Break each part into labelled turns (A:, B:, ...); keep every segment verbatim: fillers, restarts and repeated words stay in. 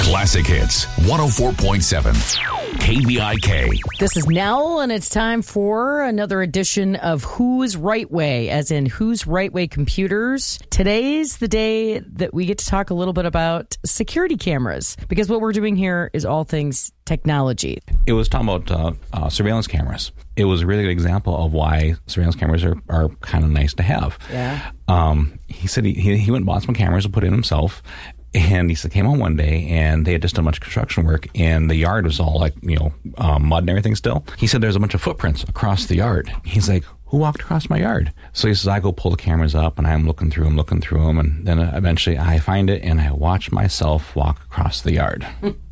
A: Classic Hits, one oh four point seven. K V I K.
B: This is Nell, and it's time for another edition of Who's Right Way, as in Who's Right Way Computers. Today's the day that we get to talk a little bit about security cameras, because what we're doing here is all things technology.
C: It was talking about uh, uh, surveillance cameras. It was a really good example of why surveillance cameras are, are kind of nice to have.
B: Yeah.
C: Um, he said he, he, he went and bought some cameras to put in himself. And he said, came home one day and they had just done a bunch of construction work and the yard was all like, you know, um, mud and everything still. He said, there's a bunch of footprints across the yard. He's like, who walked across my yard? So he says, I go pull the cameras up and I'm looking through them, looking through them. And then eventually I find it and I watch myself walk across the yard.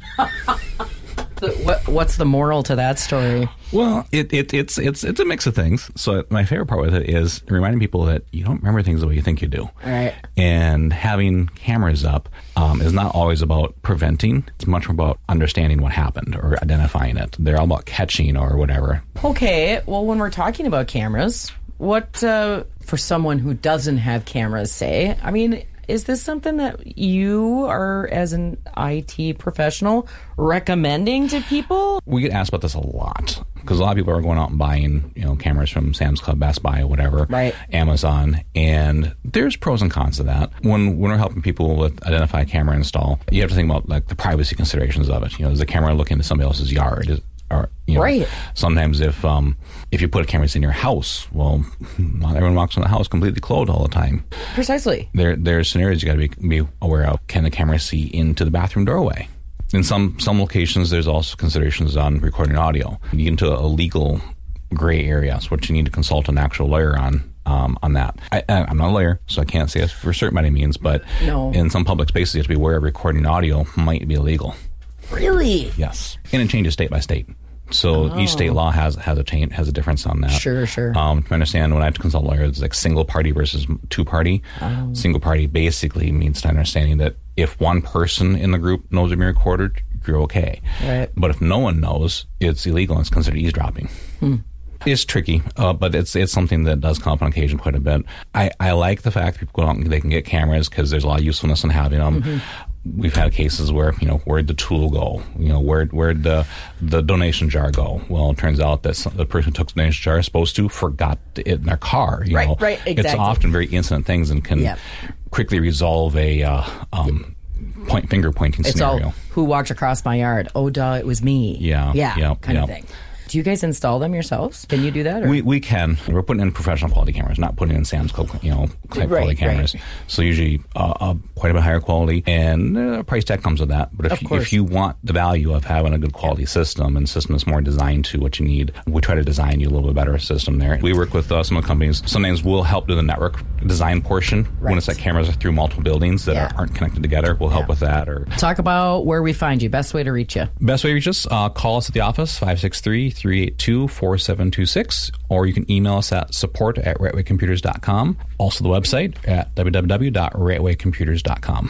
B: What, what's the moral to that story?
C: Well, it, it, it's it's it's a mix of things. So my favorite part with it is reminding people that you don't remember things the way you think you do.
B: All right.
C: And having cameras up um, is not always about preventing. It's much more about understanding what happened or identifying it. They're all about catching or whatever.
B: Okay. Well, when we're talking about cameras, what, uh, for someone who doesn't have cameras, say, I mean, is this something that you are, as an I T professional, recommending to people?
C: We get asked about this a lot because a lot of people are going out and buying, you know, cameras from Sam's Club, Best Buy, whatever,
B: right.
C: Amazon, and there's pros and cons to that. When when we're helping people with identify a camera install, you have to think about like the privacy considerations of it. You know, is the camera looking into somebody else's yard? Is, Or, you know,
B: right.
C: Sometimes if um, if you put cameras in your house, well, not everyone walks in the house completely clothed all the time.
B: Precisely. There,
C: there's scenarios you got to be, be aware of. Can the camera see into the bathroom doorway? In some some locations, there's also considerations on recording audio. You get into a legal gray area, so what you need to consult an actual lawyer on. Um, on that. I, I'm not a lawyer, so I can't say this for certain by any means, but
B: no.
C: In some public spaces, you have to be aware of recording audio might be illegal.
B: Really?
C: Yes. And it changes state by state. So
B: oh.
C: each state law has has a change, has a difference on that.
B: Sure, sure.
C: Um, to understand, when I have to consult lawyers, it's like single party versus two party.
B: Oh.
C: Single party basically means to understanding that if one person in the group knows it being recorded, you're okay.
B: Right.
C: But if no one knows, it's illegal and it's considered eavesdropping. Hmm. It's tricky, uh, but it's it's something that does come up on occasion quite a bit. I, I like the fact that people go out and they can get cameras because there's a lot of usefulness in having them. Mm-hmm. We've had cases where, you know, where'd the tool go? You know, where where'd the the donation jar go? Well, it turns out that some, the person who took the donation jar is supposed to forgot it in their car. You
B: right,
C: know?
B: right, exactly.
C: It's often very incident things and can yep. quickly resolve a uh, um, point finger pointing
B: it's
C: scenario.
B: All, who walked across my yard? Oh, duh, it was me.
C: Yeah,
B: yeah,
C: yeah
B: kind
C: yeah.
B: of thing. Do you guys install them yourselves? Can you do that? Or?
C: We we can. We're putting in professional quality cameras, not putting in Sam's Club, you know, type
B: right,
C: quality cameras.
B: Right.
C: So usually uh, uh, quite a bit higher quality, and uh, a price tag comes with that. But if you, if you want the value of having a good quality system and system that's more designed to what you need, we try to design you a little bit better system there. We work with uh, some of the companies. Sometimes we'll help do the network design portion
B: right.
C: when it's like cameras are through multiple buildings that
B: yeah.
C: are, aren't connected together. We'll help yeah. with that. Or
B: talk about where we find you. Best way to reach you.
C: Best way to reach us, uh, call us at the office, five six three, three eight two, four seven two six, or you can email us at support at rightway computers dot com. Also the website at w w w dot rightway computers dot com.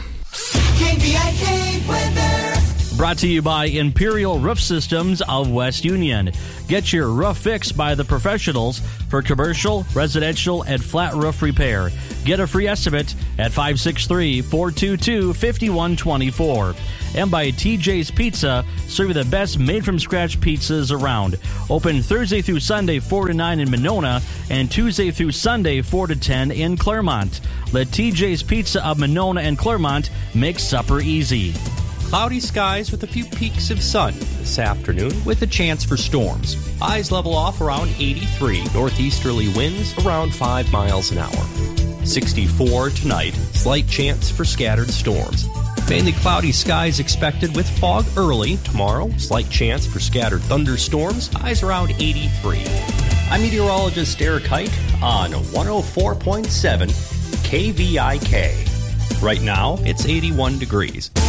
D: K V I K weather.
E: Brought to you by Imperial Roof Systems of West Union. Get your roof fixed by the professionals for commercial, residential, and flat roof repair. Get a free estimate at five six three, four two two, five one two four. And by T J's Pizza, serving the best made-from-scratch pizzas around. Open Thursday through Sunday, four to nine in Monona, and Tuesday through Sunday, four to ten in Claremont. Let T J's Pizza of Monona and Claremont make supper easy.
F: Cloudy skies with a few peaks of sun this afternoon with a chance for storms. Highs level off around eighty-three. Northeasterly winds around five miles an hour. sixty-four tonight. Slight chance for scattered storms. Mainly cloudy skies expected with fog early. Tomorrow, slight chance for scattered thunderstorms. Highs around eighty-three. I'm meteorologist Eric Hike on one oh four point seven K V I K. Right now, it's eighty-one degrees.